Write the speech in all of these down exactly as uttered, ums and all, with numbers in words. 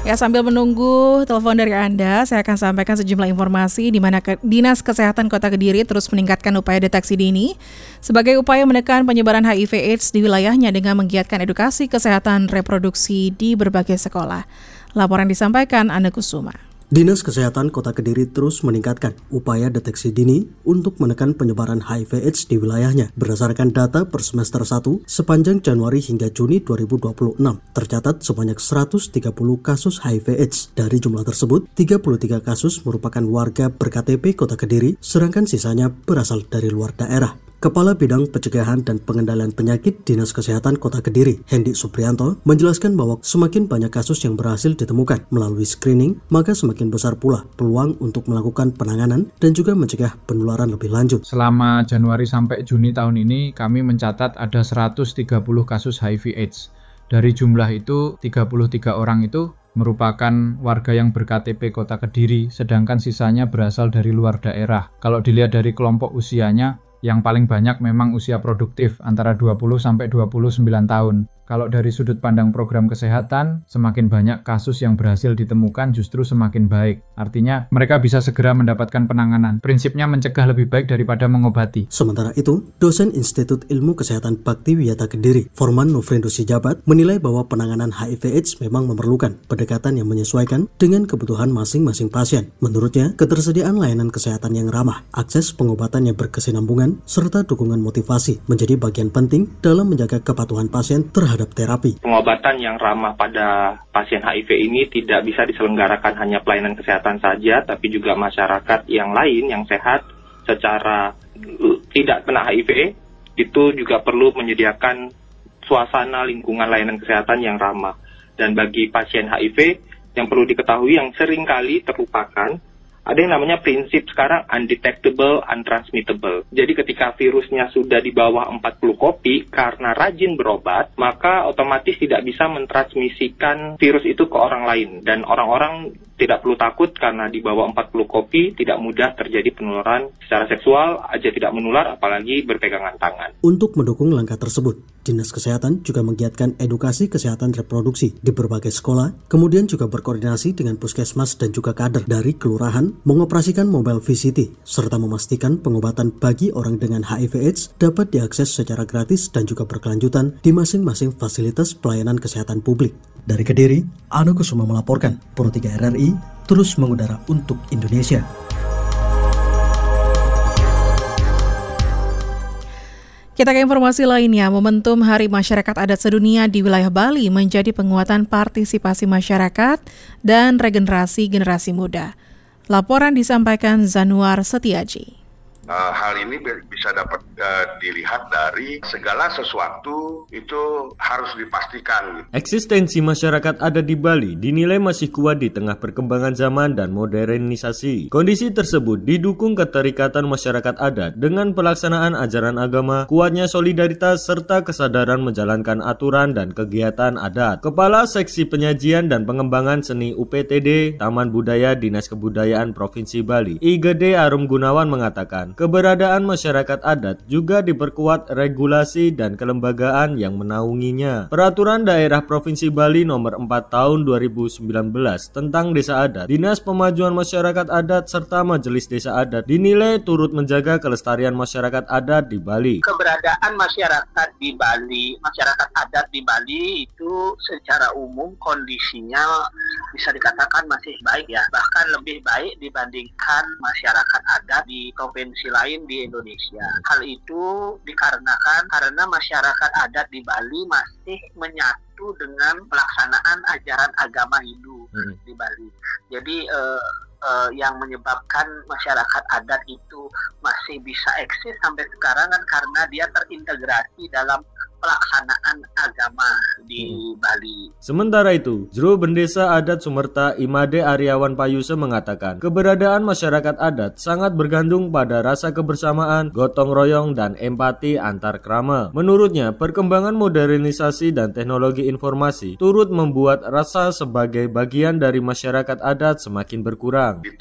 Ya, sambil menunggu telepon dari Anda, saya akan sampaikan sejumlah informasi di mana Dinas Kesehatan Kota Kediri terus meningkatkan upaya deteksi dini sebagai upaya menekan penyebaran H I V AIDS di wilayahnya dengan menggiatkan edukasi kesehatan reproduksi di berbagai sekolah. Laporan disampaikan Ane Kusuma. Dinas Kesehatan Kota Kediri terus meningkatkan upaya deteksi dini untuk menekan penyebaran H I V AIDS di wilayahnya. Berdasarkan data per semester satu, sepanjang Januari hingga Juni dua ribu dua puluh enam, tercatat sebanyak seratus tiga puluh kasus H I V AIDS. Dari jumlah tersebut, tiga puluh tiga kasus merupakan warga ber-K T P Kota Kediri, sedangkan sisanya berasal dari luar daerah. Kepala Bidang Pencegahan dan Pengendalian Penyakit Dinas Kesehatan Kota Kediri, Hendi Suprianto, menjelaskan bahwa semakin banyak kasus yang berhasil ditemukan melalui screening, maka semakin besar pula peluang untuk melakukan penanganan dan juga mencegah penularan lebih lanjut. Selama Januari sampai Juni tahun ini, kami mencatat ada seratus tiga puluh kasus H I V AIDS. Dari jumlah itu, tiga puluh tiga orang itu merupakan warga yang ber-K T P Kota Kediri, sedangkan sisanya berasal dari luar daerah. Kalau dilihat dari kelompok usianya, yang paling banyak memang usia produktif antara dua puluh sampai dua puluh sembilan tahun. Kalau dari sudut pandang program kesehatan, semakin banyak kasus yang berhasil ditemukan justru semakin baik. Artinya mereka bisa segera mendapatkan penanganan. Prinsipnya mencegah lebih baik daripada mengobati. Sementara itu, dosen Institut Ilmu Kesehatan Bakti Wiyata Kediri, Forman Nofrendo Sijabat, menilai bahwa penanganan H I V AIDS memang memerlukan pendekatan yang menyesuaikan dengan kebutuhan masing-masing pasien. Menurutnya, ketersediaan layanan kesehatan yang ramah, akses pengobatan yang berkesinambungan, serta dukungan motivasi menjadi bagian penting dalam menjaga kepatuhan pasien terhadap terapi. Pengobatan yang ramah pada pasien H I V ini tidak bisa diselenggarakan hanya pelayanan kesehatan saja, tapi juga masyarakat yang lain yang sehat secara tidak kena H I V itu juga perlu menyediakan suasana lingkungan layanan kesehatan yang ramah. Dan bagi pasien H I V yang perlu diketahui yang seringkali terlupakan, ada yang namanya prinsip sekarang undetectable, untransmittable. Jadi ketika virusnya sudah di bawah empat puluh kopi, karena rajin berobat, maka otomatis tidak bisa mentransmisikan virus itu ke orang lain. Dan orang-orang tidak perlu takut karena di bawah empat puluh kopi tidak mudah terjadi penularan secara seksual, aja tidak menular, apalagi berpegangan tangan. Untuk mendukung langkah tersebut, Dinas Kesehatan juga menggiatkan edukasi kesehatan reproduksi di berbagai sekolah, kemudian juga berkoordinasi dengan puskesmas dan juga kader dari kelurahan, mengoperasikan mobile V C T, serta memastikan pengobatan bagi orang dengan H I V AIDS dapat diakses secara gratis dan juga berkelanjutan di masing-masing fasilitas pelayanan kesehatan publik. Dari Kediri, Ane Kusuma melaporkan, Pro tiga R R I terus mengudara untuk Indonesia. Kita ke informasi lainnya, momentum Hari Masyarakat Adat Sedunia di wilayah Bali menjadi penguatan partisipasi masyarakat dan regenerasi generasi muda. Laporan disampaikan Zanuar Setiaji. Uh, hal ini bisa dapat uh, dilihat dari segala sesuatu itu harus dipastikan. Eksistensi masyarakat adat di Bali dinilai masih kuat di tengah perkembangan zaman dan modernisasi. Kondisi tersebut didukung keterikatan masyarakat adat dengan pelaksanaan ajaran agama, kuatnya solidaritas, serta kesadaran menjalankan aturan dan kegiatan adat. Kepala Seksi Penyajian dan Pengembangan Seni U P T D Taman Budaya Dinas Kebudayaan Provinsi Bali, I Gede Arum Gunawan mengatakan, keberadaan masyarakat adat juga diperkuat regulasi dan kelembagaan yang menaunginya. Peraturan Daerah Provinsi Bali nomor empat tahun dua ribu sembilan belas tentang Desa Adat, Dinas Pemajuan Masyarakat Adat serta Majelis Desa Adat dinilai turut menjaga kelestarian masyarakat adat di Bali. Keberadaan masyarakat di Bali, masyarakat adat di Bali itu secara umum kondisinya bisa dikatakan masih baik ya, bahkan lebih baik dibandingkan masyarakat adat di provinsi lain di Indonesia. Hal itu dikarenakan karena masyarakat adat di Bali masih menyatu dengan pelaksanaan ajaran agama Hindu hmm. di Bali. Jadi eh, eh, yang menyebabkan masyarakat adat itu masih bisa eksis sampai sekarang kan karena dia terintegrasi dalam pelaksanaan agama di hmm. Bali. Sementara itu, Juru Bendesa Adat Sumerta Imade Aryawan Payuse mengatakan, keberadaan masyarakat adat sangat bergantung pada rasa kebersamaan, gotong royong, dan empati antar krama. Menurutnya, perkembangan modernisasi dan teknologi informasi turut membuat rasa sebagai bagian dari masyarakat adat semakin berkurang. Di tengah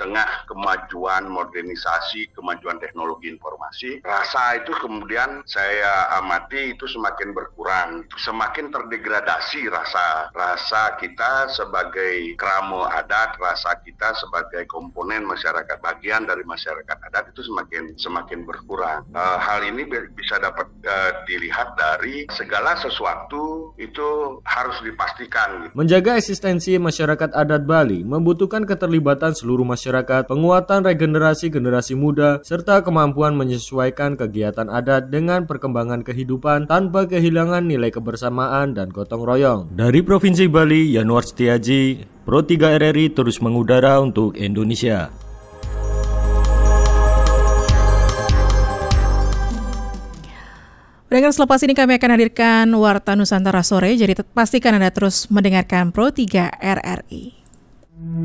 kemajuan modernisasi, kemajuan teknologi informasi, rasa itu kemudian saya amati itu semakin berkurang, semakin terdegradasi rasa rasa kita sebagai kramo adat, rasa kita sebagai komponen masyarakat, bagian dari masyarakat adat itu semakin semakin berkurang. Uh, hal ini bisa dapat uh, dilihat dari segala sesuatu itu harus dipastikan. Menjaga eksistensi masyarakat adat Bali membutuhkan keterlibatan seluruh masyarakat, penguatan regenerasi generasi muda, serta kemampuan menyesuaikan kegiatan adat dengan perkembangan kehidupan tanpa kehilangan nilai kebersamaan dan gotong royong. Dari Provinsi Bali, Yanuar Setiaji, Pro tiga R R I terus mengudara untuk Indonesia. Pendengar, selepas ini kami akan hadirkan Warta Nusantara Sore, jadi pastikan Anda terus mendengarkan Pro tiga R R I.